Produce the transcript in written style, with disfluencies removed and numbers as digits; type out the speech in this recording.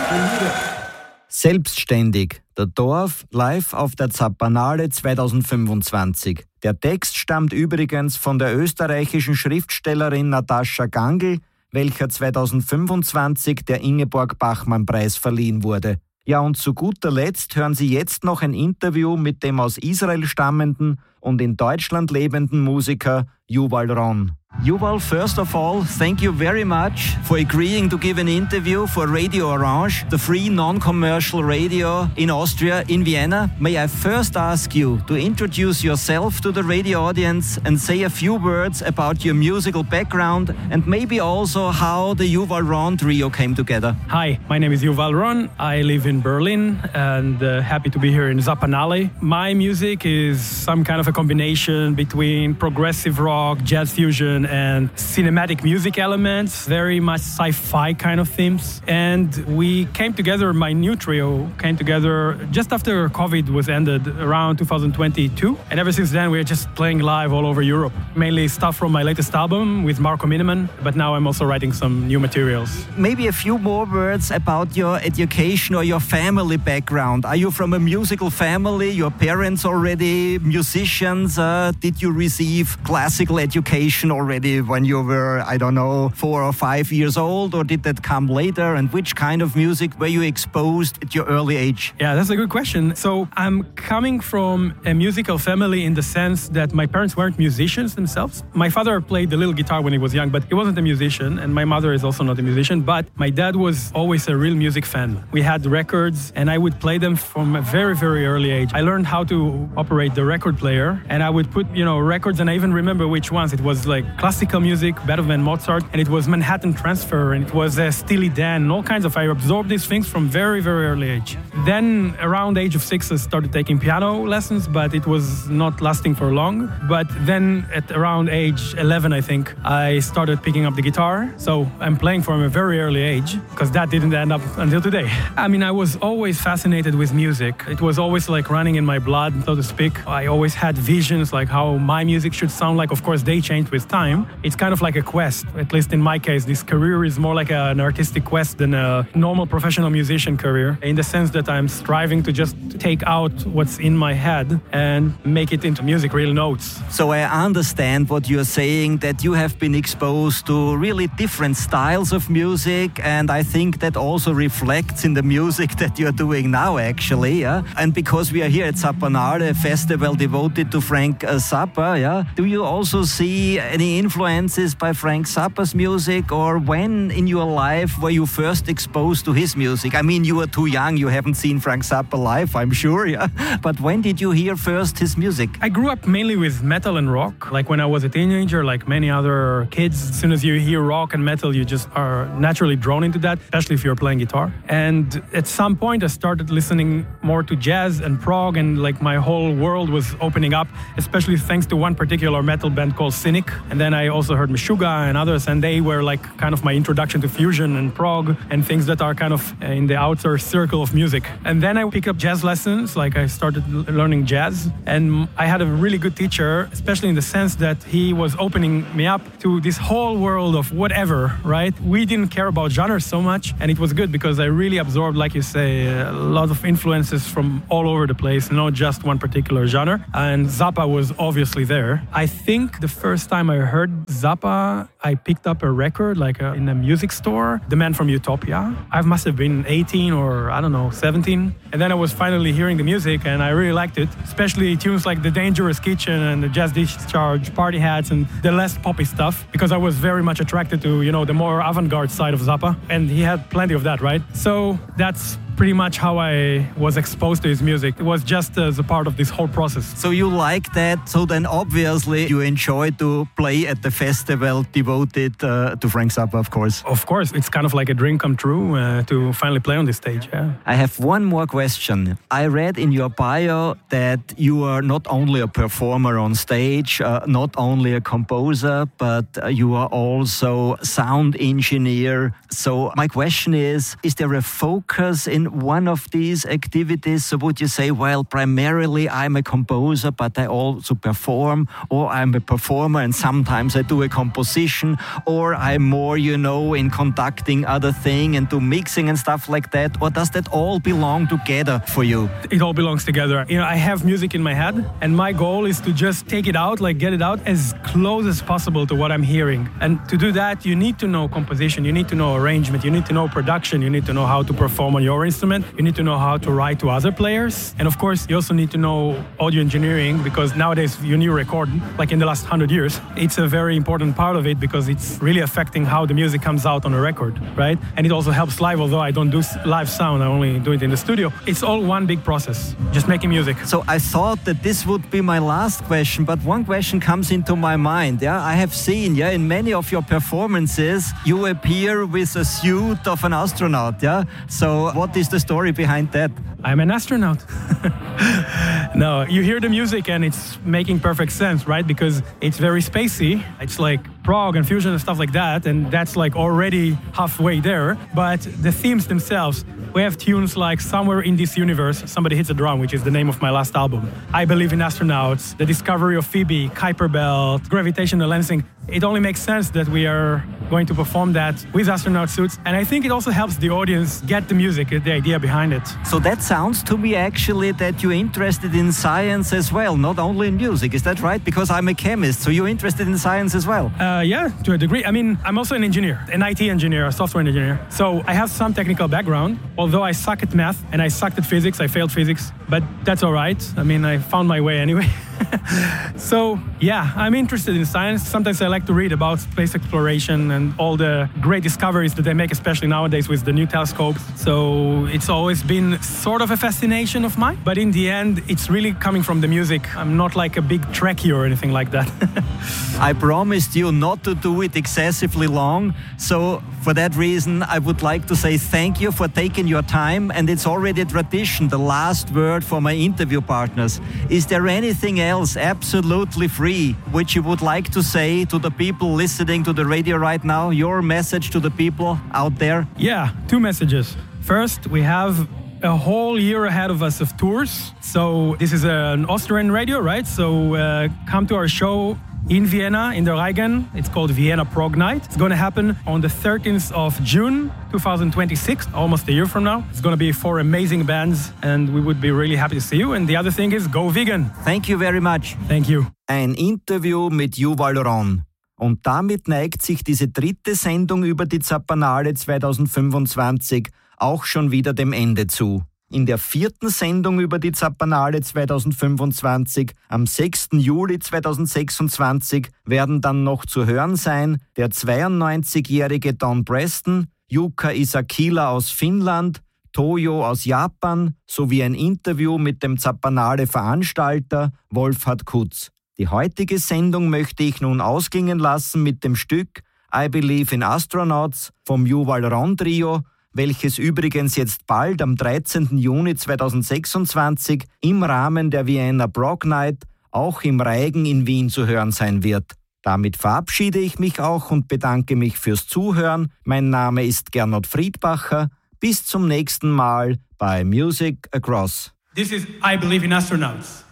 Selbstständig, der Dorf live auf der Zappannale 2025. Der Text stammt übrigens von der österreichischen Schriftstellerin Natascha Gangl, welcher 2025 der Ingeborg-Bachmann-Preis verliehen wurde. Ja, und zu guter Letzt hören Sie jetzt noch ein Interview mit dem aus Israel stammenden und in Deutschland lebenden Musiker Yuval Ron. Yuval, first of all, thank you very much for agreeing to give an interview for Radio Orange, the free non-commercial radio in Austria, in Vienna. May I first ask you to introduce yourself to the radio audience and say a few words about your musical background and maybe also how the Yuval Ron trio came together. Hi, my name is Yuval Ron. I live in Berlin and happy to be here in Zappannale. My music is some kind of a combination between progressive rock, jazz fusion, and cinematic music elements, very much sci-fi kind of themes. And we came together, my new trio came together just after COVID was ended around 2022. And ever since then, we're just playing live all over Europe. Mainly stuff from my latest album with Marco Miniman, but now I'm also writing some new materials. Maybe a few more words about your education or your family background. Are you from a musical family? Your parents already musicians? Did you receive classical education already when you were, 4 or 5 years old, or did that come later? And which kind of music were you exposed at your early age? Yeah, that's a good question. So I'm coming from a musical family in the sense that my parents weren't musicians themselves. My father played the little guitar when he was young, but he wasn't a musician, and my mother is also not a musician, but my dad was always a real music fan. We had records, and I would play them from a very, very early age. I learned how to operate the record player, and I would put, records, and I even remember which ones. It was like classical music, Beethoven, Mozart, and it was Manhattan Transfer, and it was Steely Dan, and all kinds of. I absorbed these things from very, very early age. Then, around age of 6, I started taking piano lessons, but it was not lasting for long. But then, at around age 11, I think, I started picking up the guitar. So I'm playing from a very early age, because that didn't end up until today. I mean, I was always fascinated with music. It was always like running in my blood, so to speak. I always had visions like how my music should sound like. Of course, they changed with time. It's kind of like a quest. At least in my case, this career is more like an artistic quest than a normal professional musician career, in the sense that I'm striving to just take out what's in my head and make it into music, real notes. So I understand what you're saying, that you have been exposed to really different styles of music, and I think that also reflects in the music that you're doing now, actually. Yeah? And because we are here at Zappannale, a festival devoted to Frank Zappa, yeah? Do you also see any influences by Frank Zappa's music, or when in your life were you first exposed to his music? I mean, you were too young, you haven't seen Frank Zappa live, I'm sure, yeah? But when did you hear first his music? I grew up mainly with metal and rock. Like when I was a teenager, like many other kids, as soon as you hear rock and metal, you just are naturally drawn into that, especially if you're playing guitar. And at some point, I started listening more to jazz and prog, and like my whole world was opening up, especially thanks to one particular metal band called Cynic. And then I also heard Meshuggah and others, and they were like kind of my introduction to fusion and prog and things that are kind of in the outer circle of music. And then I picked up jazz lessons, like I started learning jazz, and I had a really good teacher, especially in the sense that he was opening me up to this whole world of whatever, right? We didn't care about genres so much, and it was good because I really absorbed, like you say, a lot of influences from all over the place, not just one particular genre. And Zappa was obviously there. I think the first time I heard Zappa, I picked up a record like in a music store, The Man from Utopia. I must have been 18 or 17. And then I was finally hearing the music, and I really liked it, especially tunes like The Dangerous Kitchen and the Jazz Discharge, Party Hats, and the less poppy stuff, because I was very much attracted to, the more avant-garde side of Zappa. And he had plenty of that, right? So that's pretty much how I was exposed to his music. It was just as a part of this whole process. So you like that, so then obviously you enjoy to play at the festival devoted to Frank Zappa, of course. Of course, it's kind of like a dream come true to finally play on this stage, yeah. I have one more question. I read in your bio that you are not only a performer on stage, not only a composer, but you are also sound engineer. So my question is there a focus in in one of these activities? So would you say, well, primarily I'm a composer, but I also perform, or I'm a performer and sometimes I do a composition, or I'm more, in conducting other thing and do mixing and stuff like that? Or does that all belong together for you? It all belongs together. I have music in my head, and my goal is to just take it out, get it out as close as possible to what I'm hearing. And to do that, you need to know composition, you need to know arrangement, you need to know production, you need to know how to perform on your instrument, you need to know how to write to other players. And of course, you also need to know audio engineering, because nowadays, when you record, like in the last 100 years, it's a very important part of it, because it's really affecting how the music comes out on a record, right? And it also helps live, although I don't do live sound, I only do it in the studio. It's all one big process, just making music. So I thought that this would be my last question, but one question comes into my mind. I have seen, in many of your performances, you appear with a suit of an astronaut. So what is the story behind that? I'm an astronaut. No, you hear the music and it's making perfect sense, right? Because it's very spacey. It's like prog and fusion and stuff like that, and that's already halfway there. But the themes themselves, we have tunes like Somewhere in This Universe, Somebody Hits a Drum, which is the name of my last album. I Believe in Astronauts, The Discovery of Phoebe, Kuiper Belt, Gravitational Lensing. It only makes sense that we are going to perform that with astronaut suits. And I think it also helps the audience get the music, the idea behind it. So that sounds to me actually that you're interested in science as well, not only in music. Is that right? Because I'm a chemist, so you're interested in science as well. Yeah, to a degree. I mean, I'm also an engineer, an IT engineer, a software engineer. So I have some technical background, although I suck at math and I sucked at physics. I failed physics, but that's all right. I mean, I found my way anyway. So, yeah, I'm interested in science. Sometimes I like to read about space exploration and all the great discoveries that they make, especially nowadays with the new telescopes. So it's always been sort of a fascination of mine. But in the end, it's really coming from the music. I'm not like a big Trekkie or anything like that. I promised you not to do it excessively long. So for that reason, I would like to say thank you for taking your time. And it's already a tradition, the last word for my interview partners. Is there anything else absolutely free which you would like to say to the people listening to the radio right now? Your message to the people out there? Yeah, two messages. First, we have a whole year ahead of us of tours. So this is an Austrian radio, right? So come to our show in Vienna, in the Reigen. It's called Vienna Prog Night. It's going to happen on the 13th of June, 2026, almost a year from now. It's going to be 4 amazing bands, and we would be really happy to see you. And the other thing is, go vegan. Thank you very much. Thank you. Ein Interview mit Yuval Ron. Und damit neigt sich diese dritte Sendung über die Zappanale 2025 auch schon wieder dem Ende zu. In der 4. Sendung über die Zappanale 2025 am 6. Juli 2026 werden dann noch zu hören sein der 92-jährige Don Preston, Jukka Isakila aus Finnland, Toyo aus Japan sowie ein Interview mit dem Zappanale-Veranstalter Wolfhard Kutz. Die heutige Sendung möchte ich nun ausklingen lassen mit dem Stück I Believe in Astronauts vom Yuval Ron Trio, welches übrigens jetzt bald am 13. Juni 2026 im Rahmen der Vienna Prog Night auch im Reigen in Wien zu hören sein wird. Damit verabschiede ich mich auch und bedanke mich fürs Zuhören. Mein Name ist Gernot Friedbacher. Bis zum nächsten Mal bei Music Across. This is I Believe in Astronauts.